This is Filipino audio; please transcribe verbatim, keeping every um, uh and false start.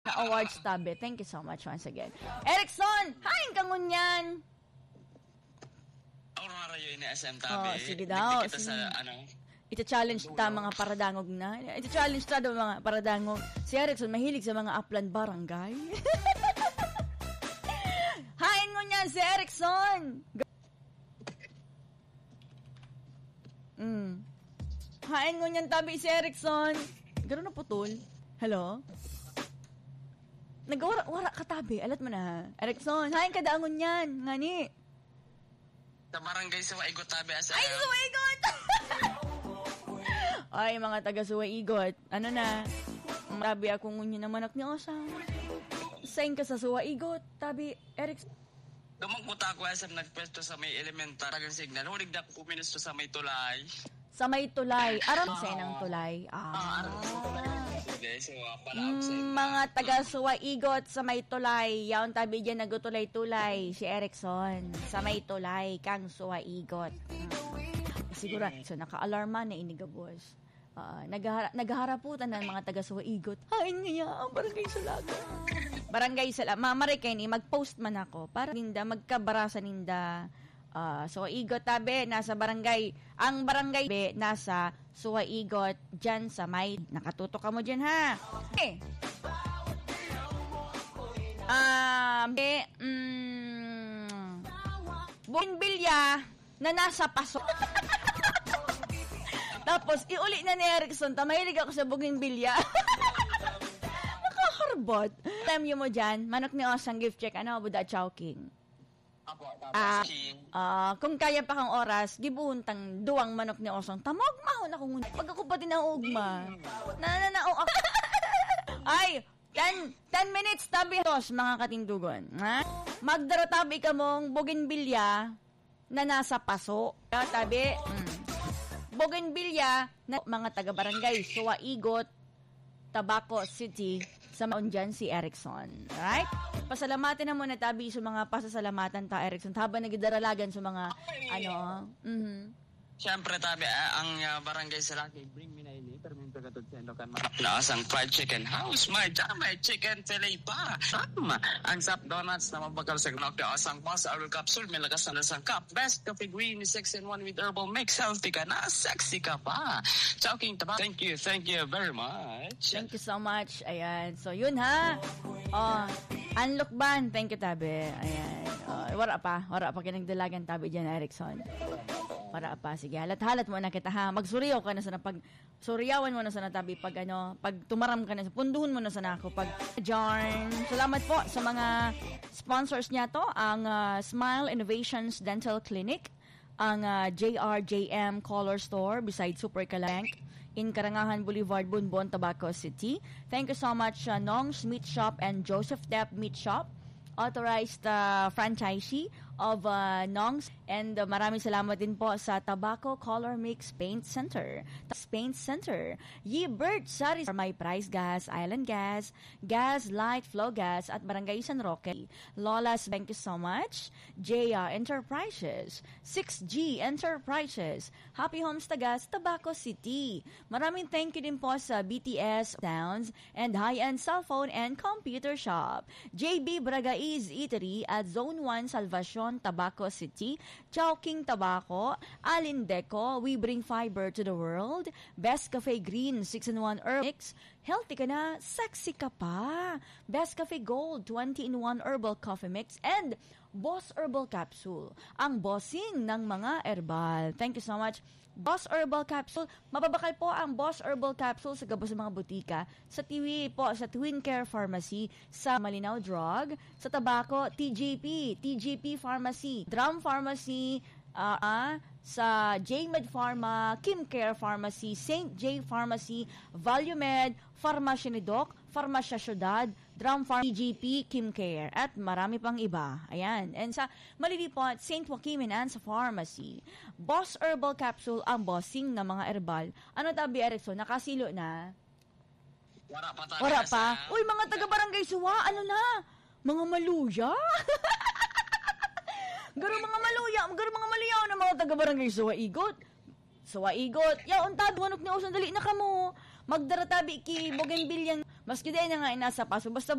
na awards tabi. Thank you so much once again. Erickson, hain ka ngunyan. Aurora yun ni S M tabi. Oh, sige daw. Kita sige. sa ano. Ita-challenge ta mga paradangog na. Ita-challenge ta daw mga paradangog. Si Erickson mahilig sa mga upland barangay. Hain ngunyan si Erickson. Mm. Hain ngunyan tabi si Erickson. Gano'n na putol. Hello? Nagwara-wara ka tabi. Alat mo na. Erickson, hain ka daangon yan. Ngani. Sa barangay Suwaigot tabi. As Ay, Suwaigot! Ay, mga taga Suwaigot. Ano na? Marabi akong ngunyan na manak ni Osang. Saing ka sa Suwaigot. Tabi, Erickson. Dumagpunta ako S M nagpwesto sa may elementary signal. Hulig na ko puministo sa may tulay. Sa may tulay. Aram sa ng tulay. Ah. Ah, aram sa tulay. So, uh, mm, mga taga Suwaigot sa may tulay. Yaon tabi dyan nagutulay-tulay. Si Erickson. Sa may tulay. Kang Suwaigot. Hmm. Siguro. So, naka-alarma na inigabos. Uh, naghahara- naghaharaputan ng mga taga Suwaigot. Hain nga ang barangay Salaga. Barangay Salaga. Mamari kayo ni, mag-post man ako. Para ninda, magkabarasa ninda. Uh, Suwaigot tabi, nasa barangay. Ang barangay be, nasa Suwaigot, dyan sa may, nakatuto ka mo dyan ha. Eh. Um, be, mm, Buinbilya, na nasa paso. Tapos, iuli na ni Erickson, tamahilig ako sa Bougainvillea. Nakakarbot. Time mo dyan, manok ni Osang gift check, ano, Buda Chowking. Ah, uh, kung kaya pa kang oras, gibuhuntang duwang manok ni Osong. Tamog mahon ako ngunit. Pag ako pati na ugma. Na na na o ako. Ay, ten minutes tabi tos mga katindugon. Ha? Magdara tabi ka mong Bougainvillea na nasa paso. Tabi, mm. Bougainvillea na mga taga-barangay Suwaigot, Tabaco City, sa maundyan si Erickson. Alright? Pasalamatin na muna tabi sa mga pasasalamatan ta Erickson habang nagidaralagan sa mga ano. Mhm. Siyempre tabi uh, ang uh, barangay Salaki bring me na ini perminto katod sa Endokan Naasang fried chicken house my jamay chicken fillet pa. Um, ang Sap Donuts na mabakal sa gnok na asang boss oil capsule may lakas na isang cup. Best coffee green six in one with herbal mix. Healthy ka na, sexy ka pa. Chowking taba. Thank you, thank you very much. Thank you so much. Ayan. So yun ha. Oh, Unlock ban. Thank you tabi. Ayan. Oh, wala pa. Wala pa kinagdalagan tabi dyan Erickson. Para pa, sige, halat-halat mo na kita ha. Magsuriyaw ka na sa na pag, suryawan mo na sa natabi pag ano, pag tumaram ka na, punduhon mo na sa nako pag Jarn. Salamat po sa mga sponsors niya to, ang uh, Smile Innovations Dental Clinic, ang uh, J R J M Color Store beside Super Kalank in Karangahan Boulevard, Bunbon, Tabaco City. Thank you so much, uh, Nong's Meat Shop and Joseph Depp Meat Shop, authorized uh, franchisee of uh, Nong's, and uh, maraming salamat din po sa Tobacco Color Mix Paint Center. Paint Center. Ye Bird Sari for My Price Gas, Island Gas, Gas Light Flow Gas at Barangay San Roque. Lola's, thank you so much. Jaya Enterprises, six G Enterprises, Happy Homes Tagas, Tabaco City. Maraming thank you din po sa B T S Sounds and High-End Cellphone and Computer Shop. J B Bragaiz Eatery at Zone one Salvacion, Tabaco City. Chowking Tabaco, Alindeco, we bring fiber to the world. Best Cafe Green, six in one Herbal Mix. Healthy ka na, sexy ka pa. Best Cafe Gold, twenty in one Herbal Coffee Mix. And Boss Herbal Capsule, ang bossing ng mga herbal. Thank you so much. Boss Herbal Capsule, mababakal po ang Boss Herbal Capsule sa gabos ng mga butika, sa Tiwi po, sa Twin Care Pharmacy, sa Malinaw Drug, sa Tabaco, T J P, T J P Pharmacy, Drum Pharmacy, uh, uh, sa J-Med Pharma, Kim Care Pharmacy, Saint J Pharmacy, Valumed, Farmasya ni Doc, Farmasya Syudad, Drum Farm, T G P, Kim Care, at marami pang iba. Ayan. And sa Malilipot, Saint Joaquin and Ansa Pharmacy. Boss Herbal Capsule, ang bossing ng mga herbal. Ano tabi, Erickson? Nakasilo na? Wala pa tayo. Wala pa? Uy, mga taga-barangay Suwa, ano na? Mga maluya? Garo mga maluya, garo mga maluyaw na mga taga-barangay Suwaigot. Suwaigot. Ya, untad, manok ni Osang, dali na kamo. Magdaratabi ki Bougainvillea Maski din nga inasa paso, basta